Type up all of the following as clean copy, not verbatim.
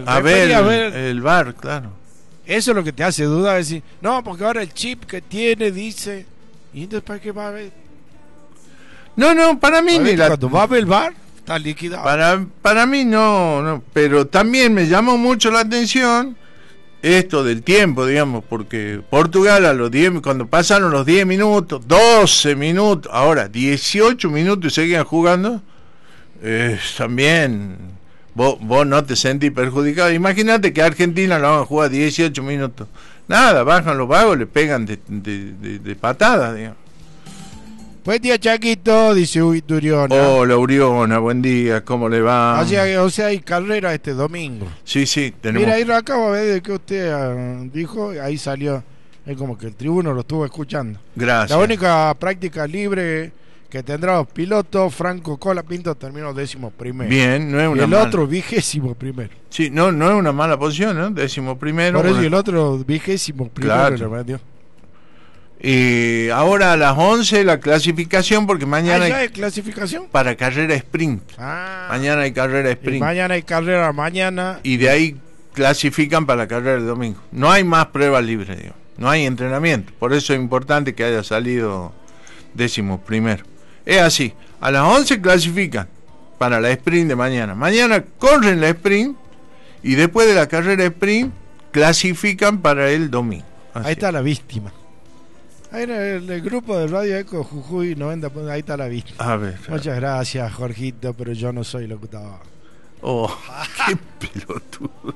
a ver el VAR, claro. Eso es lo que te hace dudar, decir, no, porque ahora el chip que tiene dice, ¿y entonces para qué va a ver? No, para mí ni cuando va a ver el VAR, está liquidado. Para mí no, pero también me llamó mucho la atención esto del tiempo, digamos, porque Portugal a los 10, cuando pasaron los 10 minutos, 12 minutos, ahora 18 minutos y seguían jugando, también vos no te sentís perjudicado. Imagínate que a Argentina lo van a jugar 18 minutos. Nada, bajan los vagos, le pegan de patadas, digamos. Buen día, Chaquito, dice Uriona. Hola, Uriona, buen día, ¿cómo le va? O sea, hay carrera este domingo. Sí, tenemos. Mira, ahí lo acabo de ver de que usted dijo, ahí salió, es como que el tribuno lo estuvo escuchando. Gracias. La única práctica libre que tendrá los pilotos, Franco Colapinto terminó 11º. Bien, no es una y el mala. otro 21º. Sí, no es una mala posición, ¿no? 11º. Por eso y el otro 21º. Claro. Y ahora a las 11 la clasificación, porque mañana ¿ya hay clasificación? Para carrera sprint. Mañana hay carrera sprint. Y mañana hay carrera mañana. Y de ahí clasifican para la carrera del domingo. No hay más pruebas libres, digo. No hay entrenamiento. Por eso es importante que haya salido 11º. Es así. A las 11 clasifican para la sprint de mañana. Mañana corren la sprint y después de la carrera sprint clasifican para el domingo. Así. Ahí está la víctima. Ahí en el grupo de Radio Eco Jujuy 90, ahí está la víctima. A ver. Muchas gracias, Jorgito, pero yo no soy locutor. Oh, qué pelotudo.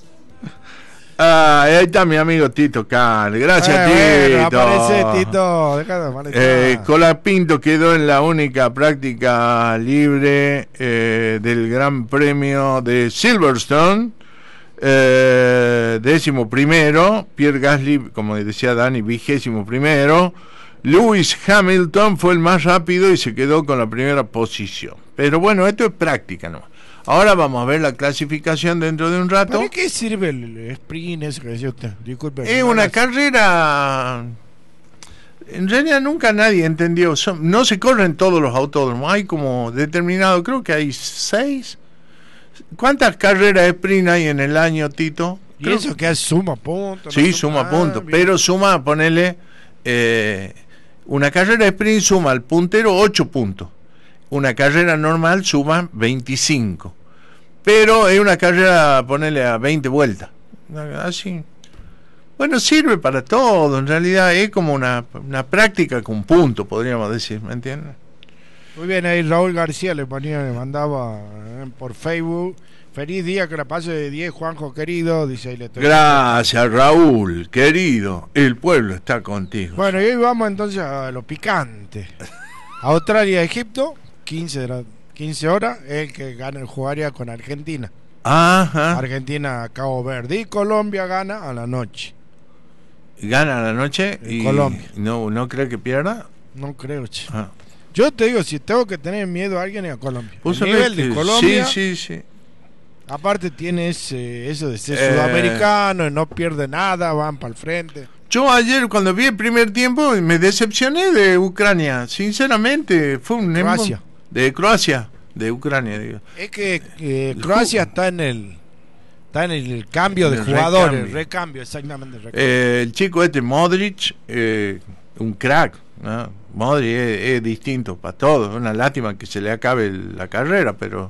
Ahí está mi amigo Tito Cal. Gracias, Tito. Aparece Tito. Déjame aparecer. Colapinto quedó en la única práctica libre del Gran Premio de Silverstone. 11º, Pierre Gasly, como decía Dani, 21º. Lewis Hamilton fue el más rápido y se quedó con la primera posición. Pero bueno, esto es práctica, ¿no? Ahora vamos a ver la clasificación dentro de un rato. ¿Para qué sirve el sprint ese que decía usted? Disculpe. Es una carrera. En realidad nunca nadie entendió. No se corren todos los autódromos. Hay como determinado, creo que hay 6. ¿Cuántas carreras sprint hay en el año, Tito? ¿Y eso que es suma puntos? Sí, suma puntos, pero suma, ponele, una carrera sprint suma al puntero 8 puntos, una carrera normal suma 25, pero es una carrera, ponele a 20 vueltas, así. Bueno, sirve para todo, en realidad es como una práctica con puntos, podríamos decir, ¿me entiendes? Muy bien, ahí Raúl García le mandaba por Facebook. Feliz día, que la pase de 10, Juanjo querido, dice ahí. Gracias, Raúl, querido. El pueblo está contigo. Bueno, y hoy vamos entonces a lo picante. Australia-Egipto, 15 horas, el que gana jugaría con Argentina. Ajá. Argentina, Cabo Verde. Y Colombia gana a la noche. ¿Gana a la noche? Y Colombia. ¿No cree que pierda? No creo, che. Yo te digo, si tengo que tener miedo a alguien es a Colombia. El nivel de Colombia. Sí. Aparte tiene eso de ser sudamericano, y no pierde nada, van para el frente. Yo ayer cuando vi el primer tiempo me decepcioné de Ucrania, sinceramente, fue un Croacia. De Croacia, de Ucrania, digo. Es que Croacia está en el cambio de jugadores, recambio, exactamente. El chico Modric, un crack, ¿no? Modric es distinto para todos, es una lástima que se le acabe la carrera, pero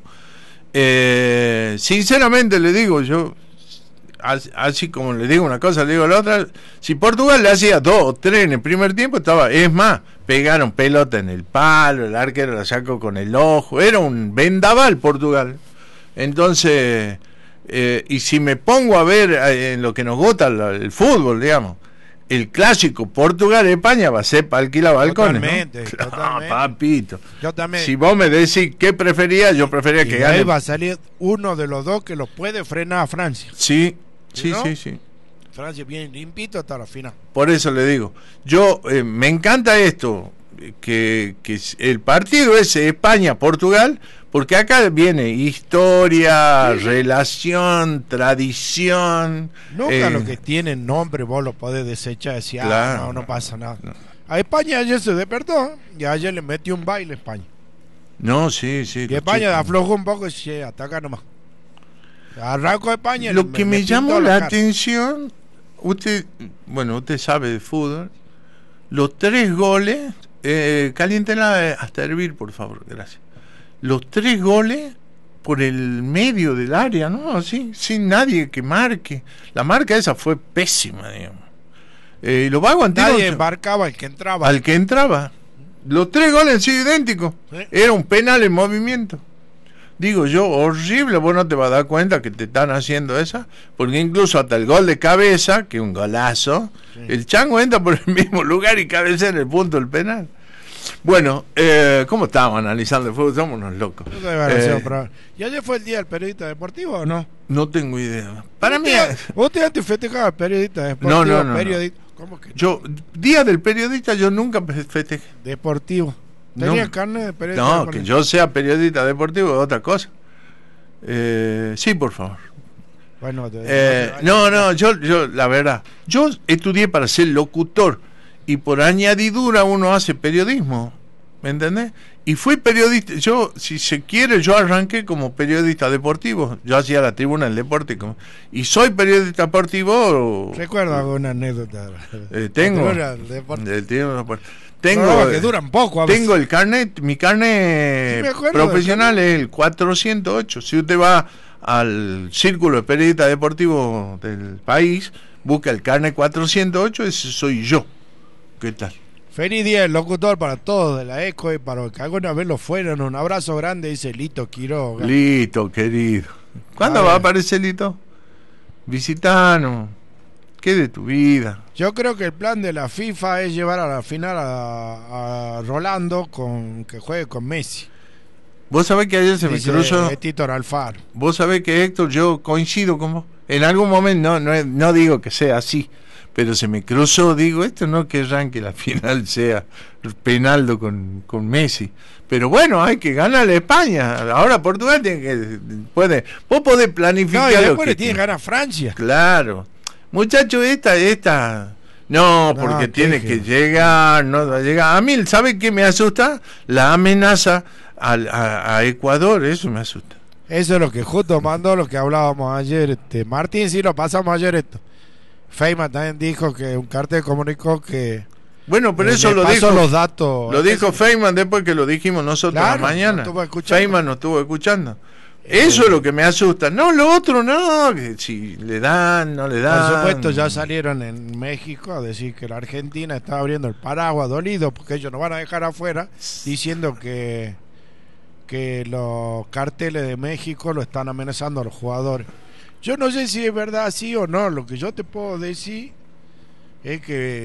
sinceramente le digo, yo así como le digo una cosa, le digo la otra. Si Portugal le hacía 2 o 3 en el primer tiempo, es más, pegaron pelota en el palo, el arquero la sacó con el ojo, era un vendaval Portugal. Entonces, y si me pongo a ver en lo que nos gusta el fútbol, digamos, el clásico Portugal-España va a ser para alquilar balcones. Totalmente, ¿no? totalmente. Papito. Yo también. Si vos me decís qué prefería, yo prefería que gane. Ahí va a salir uno de los dos que lo puede frenar a Francia. Sí. Francia bien limpito hasta la final. Por eso le digo, yo me encanta esto, que el partido es España-Portugal, porque acá viene historia, relación, tradición. Nunca lo que tiene nombre vos lo podés desechar y decir, claro, no pasa nada. No. A España ayer se despertó y ayer le metió un baile a España. No, sí. Y España aflojó un poco y se ataca nomás. Arranco de España. Lo que me pinto llamó la cara. atención, usted sabe de fútbol, los 3 goles, caliéntenla hasta hervir, por favor, gracias. Los 3 goles por el medio del área, ¿no? Así, sin nadie que marque. La marca esa fue pésima, digamos. Los vagos antiguos, Nadie embarcaba el que entraba. al que entraba. Los 3 goles han sido idénticos. Sí. Era un penal en movimiento. Digo yo, horrible, vos no te vas a dar cuenta que te están haciendo esa, porque incluso hasta el gol de cabeza, que es un golazo, Sí. el chango entra por el mismo lugar y cabecea en el punto del penal. Bueno, ¿cómo estábamos analizando el fútbol? Somos unos locos. No te van a hacer un programa. ¿Y ayer fue el día del periodista deportivo o no? No tengo idea. Para mí, ¿Usted antes festejaba al periodista deportivo? No. ¿Cómo que no? yo, día del periodista, yo nunca festejé. Deportivo. No. ¿Tenía carne de periodista No, deportivo? que yo sea periodista deportivo es otra cosa. Sí, por favor. Bueno, Yo, la verdad, yo estudié para ser locutor y por añadidura uno hace periodismo, ¿me entendés? Y fui periodista, yo, si se quiere, yo arranqué como periodista deportivo, yo hacía la tribuna del deporte, y soy periodista deportivo. Recuerdo alguna anécdota. Tengo, Del deporte. tengo, Programas que duran poco a veces. tengo el carnet, mi carnet Sí, me acuerdo profesional es el 408. Si usted va al círculo de periodistas deportivos del país, busca el carnet 408, ese soy yo. ¿Qué tal? Feliz día del locutor para todos de la ECO y para los que alguna vez lo fueron. Un abrazo grande, dice Lito Quiroga. Lito, querido. ¿Cuándo va a aparecer Lito? Visitanos. ¿Qué de tu vida? Yo creo que el plan de la FIFA es llevar a la final a Rolando con que juegue con Messi. Vos sabés que ayer se me Dice cruzó. Títor Alfaro. Vos sabés que, Héctor, yo coincido con vos. En algún momento, no digo que sea así, pero se me cruzó, digo, esto no querrán que la final sea Penaldo con Messi. Pero bueno, hay que ganarle a España. Ahora Portugal tiene que vos podés planificar No, y lo después que le tiene que ganar a Francia. Claro. Muchacho, esta no, porque tiene que llegar, no va a llegar. A mí, ¿sabe qué me asusta? La amenaza a Ecuador, eso me asusta. Eso es lo que justo mandó, lo que hablábamos ayer. Martín, sí, lo pasamos ayer esto. Feynman también dijo que un cartel comunicó que Bueno, pero eso le lo pasó dijo los datos. lo dijo Feynman después que lo dijimos nosotros Claro, la mañana. no estuvo escuchando. Feynman nos estuvo escuchando. Eso es lo que me asusta. No, lo otro no, que si le dan, no le dan. Por supuesto, ya salieron en México a decir que la Argentina está abriendo el paraguas dolido porque ellos nos van a dejar afuera, diciendo que los carteles de México lo están amenazando a los jugadores. Yo no sé si es verdad sí o no. Lo que yo te puedo decir es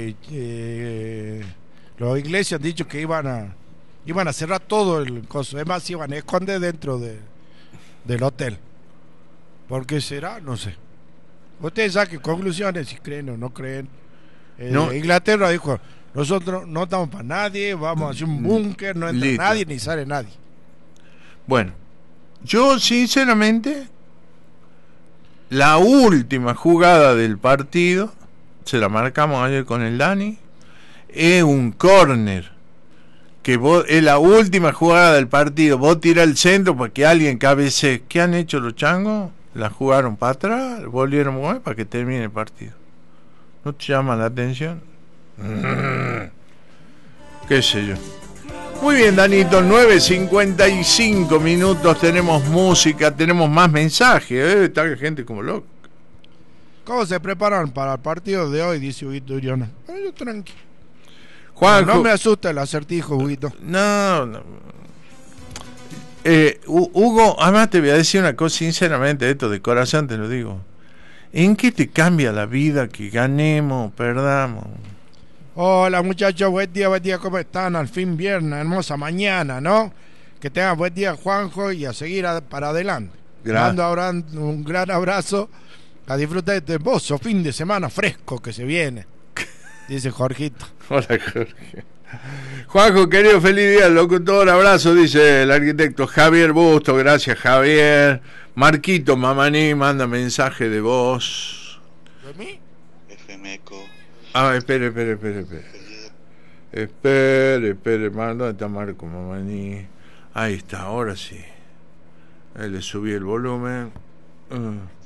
que los iglesias han dicho que iban a cerrar todo el coso. Es más, iban a esconder dentro del hotel. ¿Por qué será? No sé. Ustedes saquen conclusiones si creen o no creen. No. Inglaterra dijo: nosotros no estamos para nadie, vamos a hacer un búnker, no entra Listo. nadie ni sale nadie. Bueno, yo sinceramente, la última jugada del partido, se la marcamos ayer con el Dani, es un córner. Que vos, es la última jugada del partido, vos tirás el centro para que alguien cabecee. ¿Qué han hecho los changos? La jugaron para atrás, volvieron a mover para que termine el partido. ¿No te llama la atención? ¿Qué sé yo? Muy bien, Danito, 9:55 minutos, tenemos música, tenemos más mensajes, está gente como loco. ¿Cómo se preparan para el partido de hoy? Dice Huguito Uriona. Yo tranqui. Juanjo, No me asusta el acertijo, Huguito. no. Hugo, además te voy a decir una cosa sinceramente, esto de corazón te lo digo. ¿En qué te cambia la vida que ganemos, perdamos? Hola muchachos, buen día, ¿cómo están? Al fin viernes, hermosa mañana, ¿no? Que tengan buen día, Juanjo, y a seguir para adelante. Gracias. Mando ahora un gran abrazo, a disfrutar de este hermoso fin de semana fresco que se viene, dice Jorgito. Hola, Jorge. Juanjo, querido, feliz día, locutor, abrazo, dice el arquitecto Javier Busto, gracias Javier. Marquito Mamaní manda mensaje de voz. ¿De mí? FMECO. Ah, espere, ¿dónde está Marco Mamaní? Ahí está, ahora sí. Ahí le subí el volumen. Mm.